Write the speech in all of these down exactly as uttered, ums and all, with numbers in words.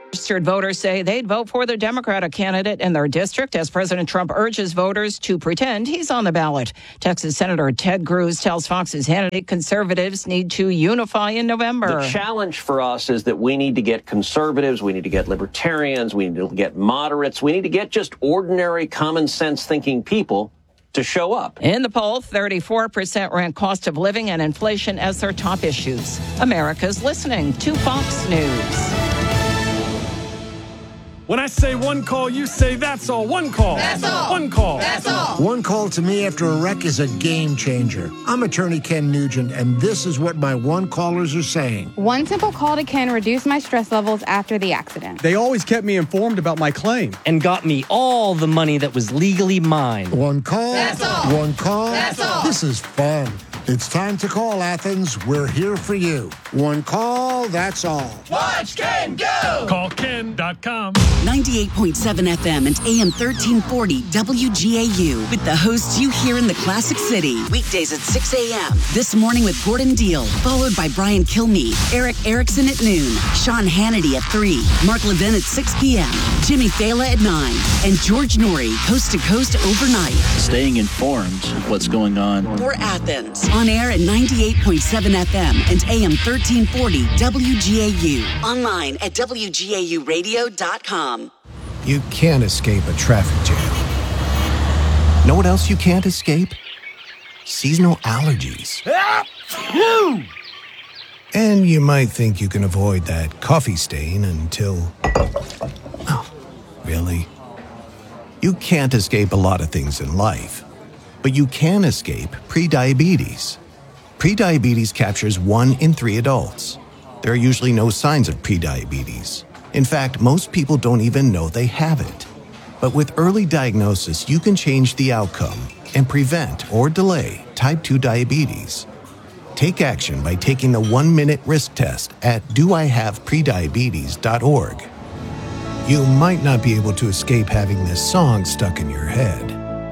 Registered voters say they'd vote for the Democratic candidate in their district as President Trump urges voters to pretend he's on the ballot. Texas Senator Ted Cruz tells Fox's Hannity conservatives need to unify in November. The challenge for us is that we need to get conservatives, we need to get libertarians, we need to get moderates, we need to get just ordinary common sense thinking people to show up. In the poll, thirty-four percent rank cost of living and inflation as their top issues. America's listening to Fox News. When I say one call, you say that's all. One call. That's all. One call. That's all. One call to me after a wreck is a game changer. I'm attorney Ken Nugent, and this is what my one callers are saying. One simple call to Ken reduced my stress levels after the accident. They always kept me informed about my claim. And got me all the money that was legally mine. One call. That's all. One call. That's all. This is fun. It's time to call, Athens. We're here for you. One call, that's all. Watch Ken go! Call Ken dot com. ninety-eight point seven F M and A M thirteen forty W G A U with the hosts you hear in the Classic City. Weekdays at six a.m. This morning with Gordon Deal, followed by Brian Kilmeade, Eric Erickson at noon, Sean Hannity at three, Mark Levin at six p.m., Jimmy Fallon at nine, and George Norrie, coast to coast overnight. Staying informed of what's going on. For Athens, on air at ninety-eight point seven F M and A M thirteen forty W G A U. Online at W G A U radio dot com. You can't escape a traffic jam. Know what else you can't escape? Seasonal allergies. And you might think you can avoid that coffee stain until... Oh, really? You can't escape a lot of things in life, but you can escape prediabetes. Prediabetes captures one in three adults. There are usually no signs of prediabetes. In fact, most people don't even know they have it. But with early diagnosis, you can change the outcome and prevent or delay type two diabetes. Take action by taking the one-minute risk test at do I have prediabetes dot org. You might not be able to escape having this song stuck in your head,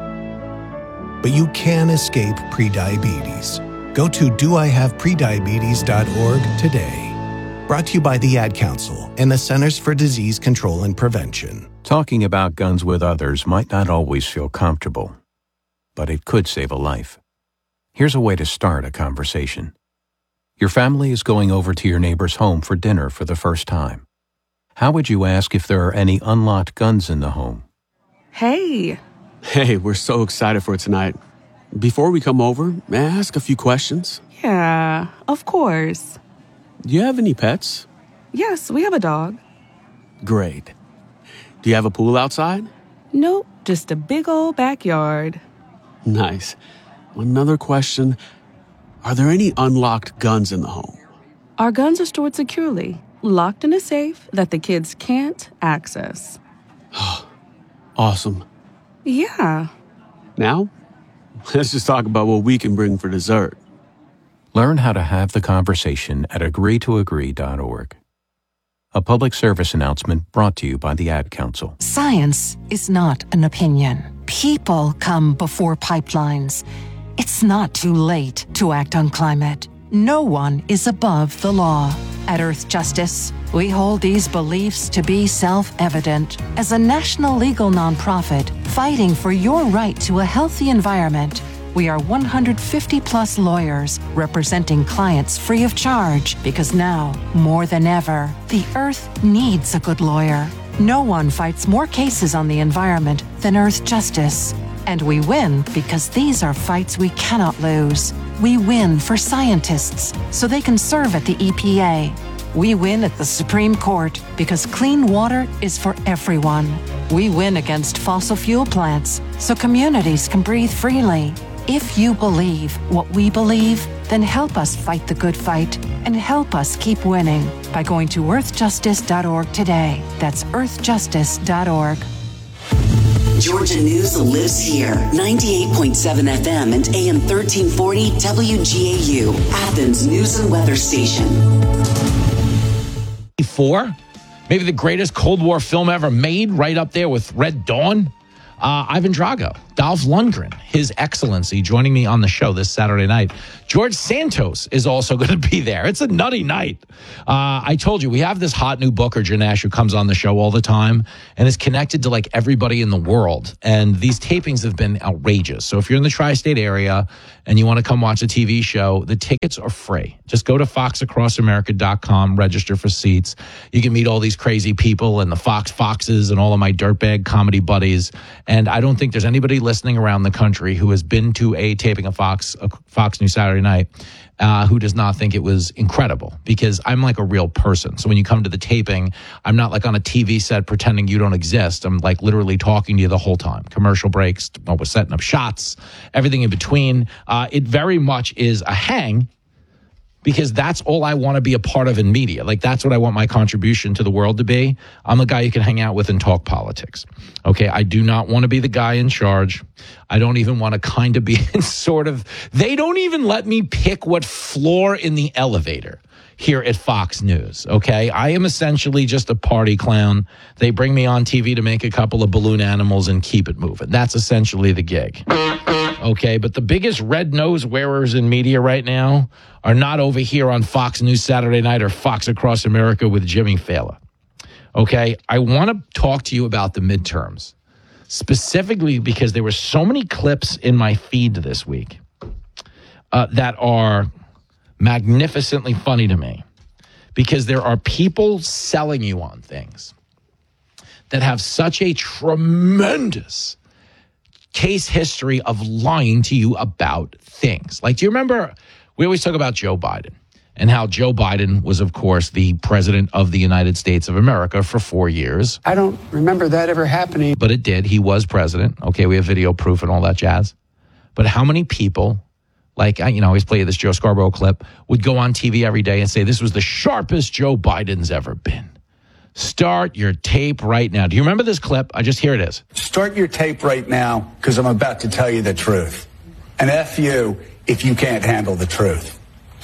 but you can escape prediabetes. Go to do I have prediabetes dot org today. Brought to you by the Ad Council and the Centers for Disease Control and Prevention. Talking about guns with others might not always feel comfortable, but it could save a life. Here's a way to start a conversation. Your family is going over to your neighbor's home for dinner for the first time. How would you ask if there are any unlocked guns in the home? Hey. Hey, we're so excited for tonight. Before we come over, may I ask a few questions? Yeah, of course. Do you have any pets? Yes, we have a dog. Great. Do you have a pool outside? Nope, just a big old backyard. Nice. Another question. Are there any unlocked guns in the home? Our guns are stored securely, locked in a safe that the kids can't access. Awesome. Yeah. Now, let's just talk about what we can bring for dessert. Learn how to have the conversation at agree to agree dot org. A public service announcement brought to you by the Ad Council. Science is not an opinion. People come before pipelines. It's not too late to act on climate. No one is above the law. At Earth Justice, we hold these beliefs to be self-evident. As a national legal nonprofit fighting for your right to a healthy environment, we are one hundred fifty plus lawyers representing clients free of charge because now, more than ever, the Earth needs a good lawyer. No one fights more cases on the environment than Earth Justice. And we win because these are fights we cannot lose. We win for scientists so they can serve at the E P A. We win at the Supreme Court because clean water is for everyone. We win against fossil fuel plants so communities can breathe freely. If you believe what we believe, then help us fight the good fight and help us keep winning by going to earth justice dot org today. That's earth justice dot org. Georgia News lives here. ninety-eight point seven F M and A M thirteen forty W G A U, Athens News and Weather Station. Four, maybe the greatest Cold War film ever made, right up there with Red Dawn. Uh, Ivan Drago Dolph Lundgren, His Excellency, joining me on the show this Saturday night. George Santos is also going to be there. It's a nutty night. Uh, I told you, we have this hot new booker, Janesh, who comes on the show all the time and is connected to like everybody in the world. And these tapings have been outrageous. So if you're in the tri-state area and you want to come watch a T V show, the tickets are free. Just go to fox across america dot com, register for seats. You can meet all these crazy people and the Fox Foxes and all of my dirtbag comedy buddies. And I don't think there's anybody listening around the country who has been to a taping of Fox, a Fox News Saturday Night, uh, who does not think it was incredible, because I'm like a real person. So when you come to the taping, I'm not like on a T V set pretending you don't exist. I'm like literally talking to you the whole time. Commercial breaks, well, we're setting up shots, everything in between. Uh, it very much is a hang, because that's all I want to be a part of in media. Like, that's what I want my contribution to the world to be. I'm a guy you can hang out with and talk politics. Okay, I do not want to be the guy in charge. I don't even want to kind of be in sort of, they don't even let me pick what floor in the elevator here at Fox News, okay? I am essentially just a party clown. They bring me on T V to make a couple of balloon animals and keep it moving. That's essentially the gig. Okay, but the biggest red nose wearers in media right now are not over here on Fox News Saturday Night or Fox Across America with Jimmy Fallon. Okay, I want to talk to you about the midterms, specifically because there were so many clips in my feed this week uh, that are magnificently funny to me, because there are people selling you on things that have such a tremendous case history of lying to you about things. Like, do you remember, we always talk about Joe Biden and how Joe Biden was, of course, the president of the United States of America for four years. I don't remember that ever happening. But it did. He was president. Okay, we have video proof and all that jazz. But how many people, like, you know, I always play this Joe Scarborough clip, would go on T V every day and say, this was the sharpest Joe Biden's ever been. Start your tape right now. Do you remember this clip? I just, here it is. Start your tape right now, because I'm about to tell you the truth. And F you if you can't handle the truth.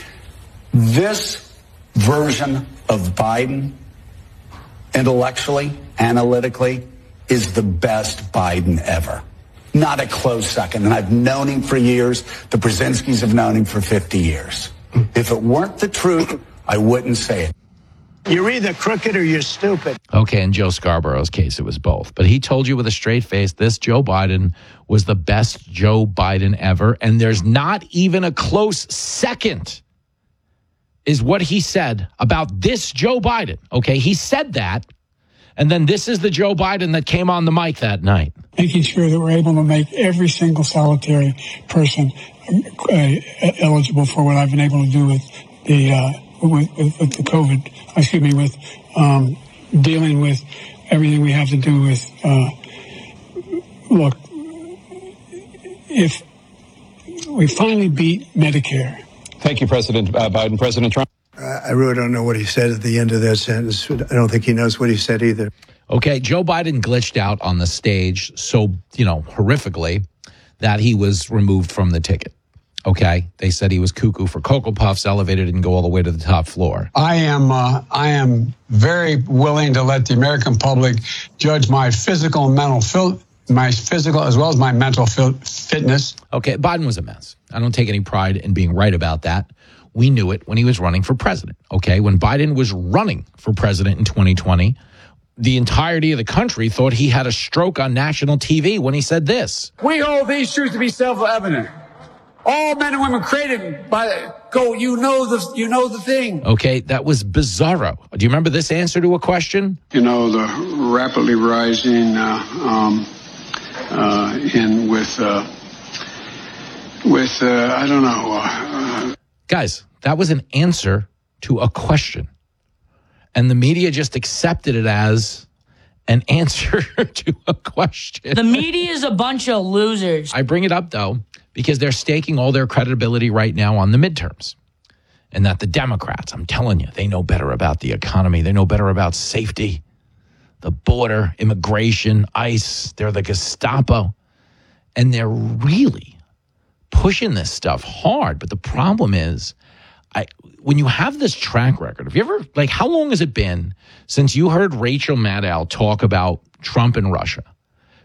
This version of Biden, intellectually, analytically, is the best Biden ever. Not a close second. And I've known him for years. The Brzezinskis have known him for fifty years. If it weren't the truth, I wouldn't say it. You're either crooked or you're stupid. Okay, in Joe Scarborough's case, it was both. But he told you with a straight face, this Joe Biden was the best Joe Biden ever. And there's not even a close second, is what he said about this Joe Biden. Okay, he said that. And then this is the Joe Biden that came on the mic that night. Making sure that we're able to make every single solitary person uh, eligible for what I've been able to do with the uh, with, with, with the COVID, excuse me, with um, dealing with everything we have to do with, uh, look, if we finally beat Medicare. Thank you, President uh, Biden. President Trump. I really don't know what he said at the end of that sentence. I don't think he knows what he said either. Okay, Joe Biden glitched out on the stage so, you know, horrifically that he was removed from the ticket. Okay, they said he was cuckoo for Cocoa Puffs, elevated and go all the way to the top floor. I am uh, I am very willing to let the American public judge my physical and mental fil- my physical as well as my mental fil- fitness. Okay, Biden was a mess. I don't take any pride in being right about that. We knew it when he was running for president. Okay, when Biden was running for president in twenty twenty, the entirety of the country thought he had a stroke on national T V when he said this. We hold these truths to be self-evident. All men and women created by go. You know the you know the thing. Okay, that was bizarro. Do you remember this answer to a question? You know, the rapidly rising uh, um, uh, in with uh, with uh, I don't know. Uh, Guys, that was an answer to a question, and the media just accepted it as an answer to a question. The media is a bunch of losers. I bring it up though, because they're staking all their credibility right now on the midterms. And that the Democrats, I'm telling you, they know better about the economy. They know better about safety, the border, immigration, ICE. They're the Gestapo. And they're really pushing this stuff hard. But the problem is, I when you have this track record, have you ever, like, how long has it been since you heard Rachel Maddow talk about Trump and Russia?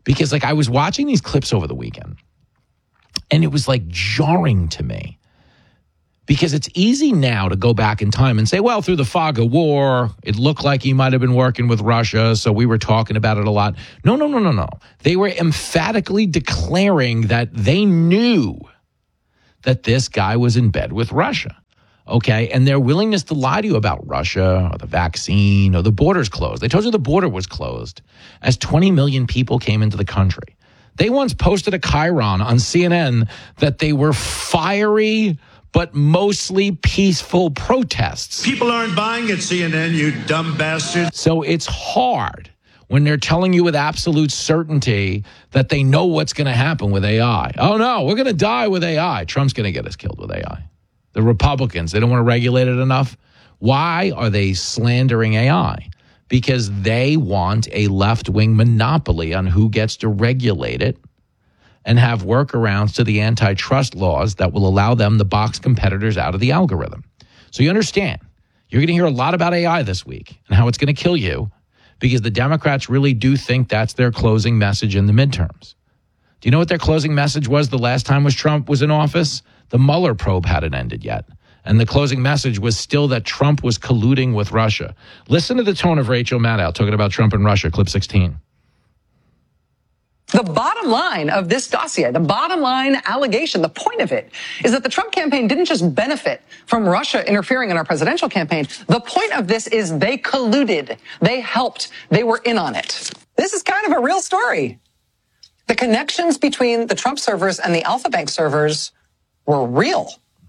Because like I was watching these clips over the weekend and it was like jarring to me. Because it's easy now to go back in time and say, well, through the fog of war, it looked like he might have been working with Russia, so we were talking about it a lot. No, no, no, no, no. They were emphatically declaring that they knew that this guy was in bed with Russia, okay? And their willingness to lie to you about Russia or the vaccine or the border's closed. They told you the border was closed as twenty million people came into the country. They once posted a chyron on C N N that they were fiery but mostly peaceful protests. People aren't buying at C N N, you dumb bastards. So it's hard when they're telling you with absolute certainty that they know what's going to happen with A I. Oh, no, we're going to die with A I. Trump's going to get us killed with A I. The Republicans, they don't want to regulate it enough. Why are they slandering A I? Because they want a left-wing monopoly on who gets to regulate it and have workarounds to the antitrust laws that will allow them to box competitors out of the algorithm. So you understand, you're going to hear a lot about A I this week and how it's going to kill you because the Democrats really do think that's their closing message in the midterms. Do you know what their closing message was the last time was Trump was in office? The Mueller probe hadn't ended yet. And the closing message was still that Trump was colluding with Russia. Listen to the tone of Rachel Maddow talking about Trump and Russia, clip sixteen. The bottom line of this dossier, the bottom line allegation, the point of it is that the Trump campaign didn't just benefit from Russia interfering in our presidential campaign. The point of this is they colluded. They helped. They were in on it. This is kind of a real story. The connections between the Trump servers and the Alpha Bank servers were real.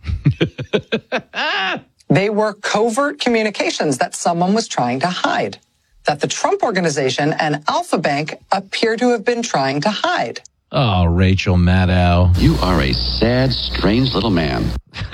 They were covert communications that someone was trying to hide, that the Trump organization and Alpha Bank appear to have been trying to hide. Oh, Rachel Maddow. You are a sad, strange little man.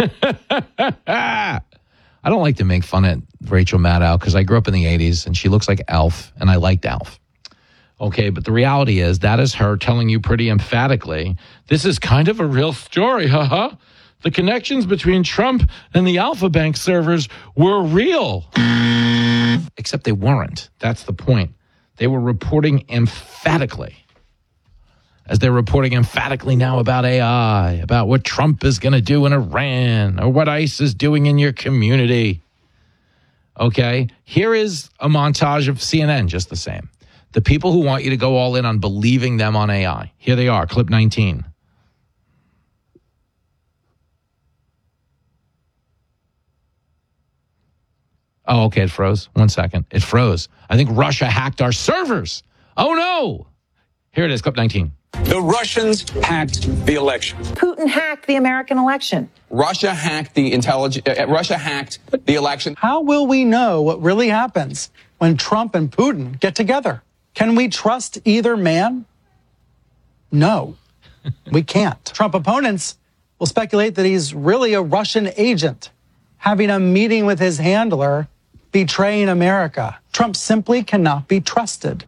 I don't like to make fun of Rachel Maddow because I grew up in the eighties and she looks like Alf, and I liked Alf. Okay, but the reality is that is her telling you pretty emphatically, this is kind of a real story, haha. The connections between Trump and the Alpha Bank servers were real. Except they weren't. That's the point. They were reporting emphatically, as they're reporting emphatically now about A I, about what Trump is going to do in Iran, or what ICE is doing in your community. Okay? Here is a montage of C N N, just the same. The people who want you to go all in on believing them on A I. Here they are, clip nineteen. Oh, okay, it froze. One second. It froze. I think Russia hacked our servers. Oh, no. Here it is, clip nineteen. The Russians hacked the election. Putin hacked the American election. Russia hacked the intelligence. Uh, Russia hacked the election. How will we know what really happens when Trump and Putin get together? Can we trust either man? No, we can't. Trump opponents will speculate that he's really a Russian agent, having a meeting with his handler, betraying America. Trump simply cannot be trusted.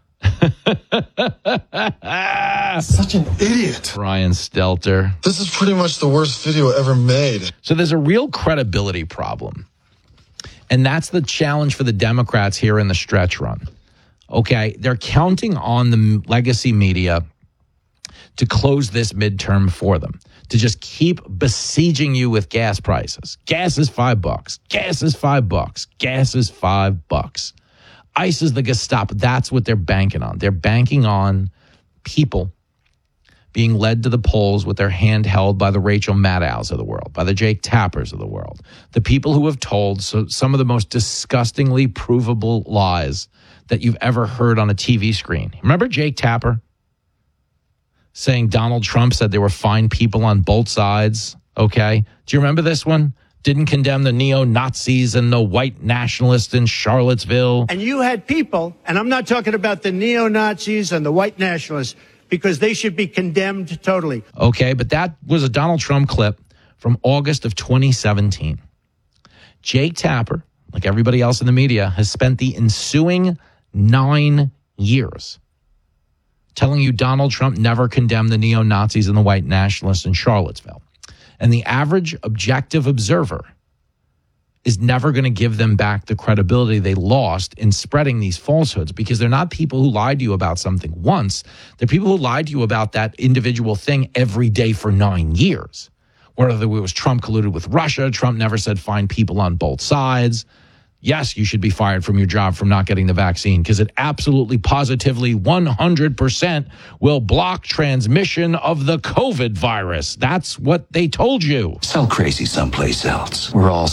Such an idiot. Brian Stelter. This is pretty much the worst video ever made. So there's a real credibility problem. And that's the challenge for the Democrats here in the stretch run. Okay, they're counting on the legacy media to close this midterm for them, to just keep besieging you with gas prices. Gas is five bucks. Gas is five bucks. Gas is five bucks. ICE is the Gestapo. That's what they're banking on. They're banking on people being led to the polls with their hand held by the Rachel Maddows of the world, by the Jake Tappers of the world, the people who have told so, some of the most disgustingly provable lies that you've ever heard on a T V screen. Remember Jake Tapper saying Donald Trump said there were fine people on both sides? Okay. Do you remember this one? Didn't condemn the neo-Nazis and the white nationalists in Charlottesville. And you had people, and I'm not talking about the neo-Nazis and the white nationalists, because they should be condemned totally. Okay, but that was a Donald Trump clip from August of twenty seventeen. Jake Tapper, like everybody else in the media, has spent the ensuing nine years telling you Donald Trump never condemned the neo-Nazis and the white nationalists in Charlottesville. And the average objective observer is never going to give them back the credibility they lost in spreading these falsehoods, because they're not people who lied to you about something once. They're people who lied to you about that individual thing every day for nine years. Whether it was Trump colluded with Russia, Trump never said find people on both sides. Yes, you should be fired from your job from not getting the vaccine, because it absolutely, positively, one hundred percent will block transmission of the COVID virus. That's what they told you. Sell crazy someplace else. We're all